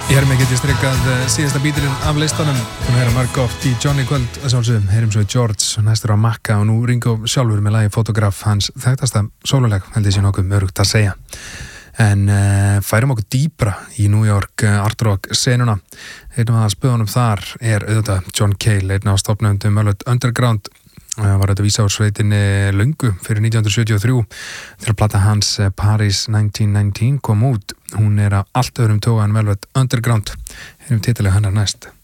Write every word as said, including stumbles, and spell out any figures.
Ég er mikið til strekkað síðasta bítilinn af listanum. Hún heyra marg oft í Johnny kvöld að sjálfsögum, heyrum svo í George, næstur á Makka og nú Ringo sjálfur með lagi Fotograf, hans þekktasta sóluleg, held ég sé nokkuð örugt að segja. En uh, færum okkur dýpra í New York uh, art rock senuna. Einn af það spöðunum þar er auðvitað John Cale, einn af stofnendum Velvet Underground. Það var þetta vísa á sveitinni löngu fyrir nítján hundruð sjötíu og þrjú þegar plata hans Paris nítján nítján kom út. Hún er af allt öðrum toga en Velvet Underground. Erum titilega hennar næst.